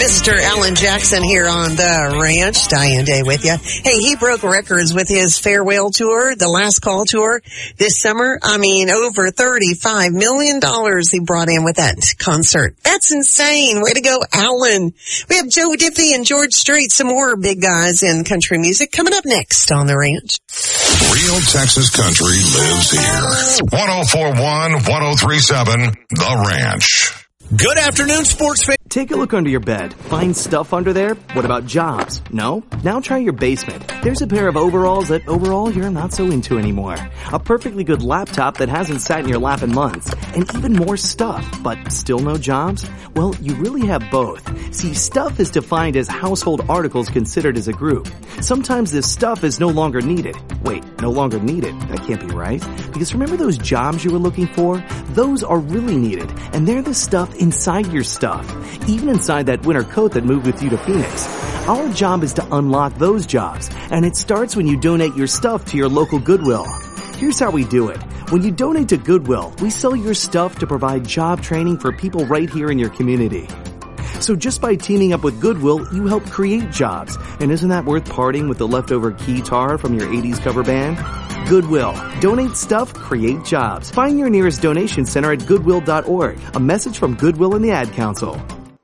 Mr. Alan Jackson here on the ranch. Diane Day with you. Hey, he broke records with his farewell tour, the Last Call tour this summer. I mean, over $35 million he brought in with that concert. That's insane. Way to go, Alan. We have Joe Diffie and George Strait, some more big guys in country music coming up next on the ranch. Real Texas country lives here. 104.1, 103.7, The Ranch. Good afternoon, sports fans. Take a look under your bed. Find stuff under there? What about jobs? No? Now try your basement. There's a pair of overalls that overall you're not so into anymore. A perfectly good laptop that hasn't sat in your lap in months. And even more stuff, but still no jobs? Well, you really have both. See, stuff is defined as household articles considered as a group. Sometimes this stuff is no longer needed. Wait, no longer needed? That can't be right. Because remember those jobs you were looking for? Those are really needed. And they're the stuff inside your stuff. Even inside that winter coat that moved with you to Phoenix. Our job is to unlock those jobs, and it starts when you donate your stuff to your local Goodwill. Here's how we do it. When you donate to Goodwill, we sell your stuff to provide job training for people right here in your community. So just by teaming up with Goodwill, you help create jobs. And isn't that worth parting with the leftover guitar from your 80s cover band? Goodwill. Donate stuff, create jobs. Find your nearest donation center at goodwill.org. A message from Goodwill and the Ad Council.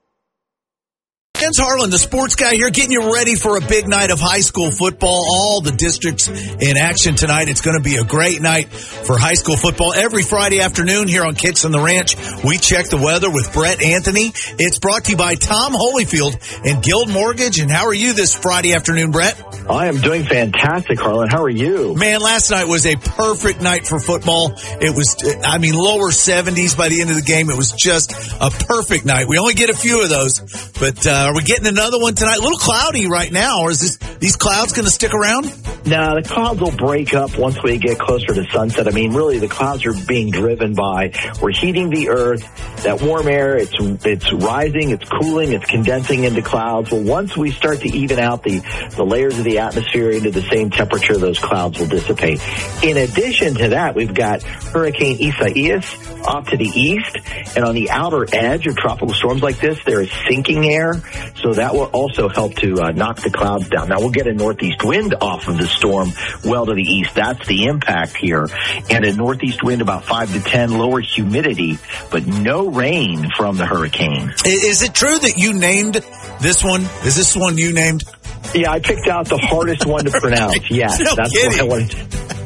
Jens Harlan, the sports guy here, getting you ready for a big night of high school football. All the districts in action tonight. It's going to be a great night for high school football. Every Friday afternoon here on Kicks on the Ranch, we check the weather with Brett Anthony. It's brought to you by Tom Holyfield and Guild Mortgage. And how are you this Friday afternoon, Brett? I am doing fantastic, Harlan. How are you? Man, last night was a perfect night for football. It was, lower 70s by the end of the game. It was just a perfect night. We only get a few of those, but are we getting another one tonight? A little cloudy right now, or is these clouds going to stick around? No, the clouds will break up once we get closer to sunset. I mean, really, the clouds are being driven by, we're heating the earth, that warm air, it's rising, it's cooling, it's condensing into clouds. Well, once we start to even out the layers of the atmosphere into the same temperature, those clouds will dissipate. In addition to that, we've got Hurricane Isaias off to the east, and on the outer edge of tropical storms like this, there is sinking air, so that will also help to knock the clouds down. Now, we'll get a northeast wind off of the storm well to the east. That's the impact here. And a northeast wind about 5 to 10, lower humidity, but no rain from the hurricane. Is it true that you named this one? Is this one you named? Yeah, I picked out the hardest one to pronounce. Yes, no that's kidding. what I wanted to.